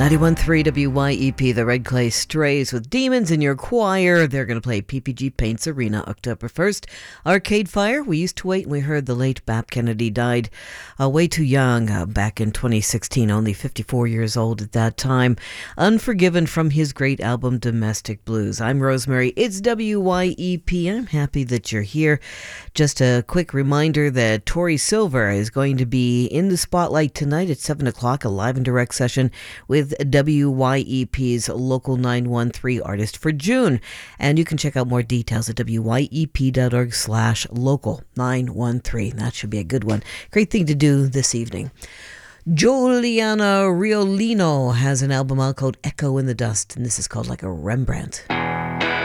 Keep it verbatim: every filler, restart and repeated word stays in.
ninety-one point three W Y E P, the Red Clay Strays with Demons in your choir. They're going to play P P G Paints Arena October first. Arcade Fire, we used to wait and we heard the late Bap Kennedy died uh, way too young uh, back in twenty sixteen, only fifty-four years old at that time. Unforgiven from his great album Domestic Blues. I'm Rosemary, it's W Y E P. I'm happy that you're here. Just a quick reminder that Tori Silver is going to be in the spotlight tonight at seven o'clock, a live and direct session with W Y E P's Local nine one three artist for June. And you can check out more details at W Y E P dot org slash local nine one three. That should be a good one. Great thing to do this evening. Giuliana Riolino has an album out called Echo in the Dust, and this is called Like a Rembrandt.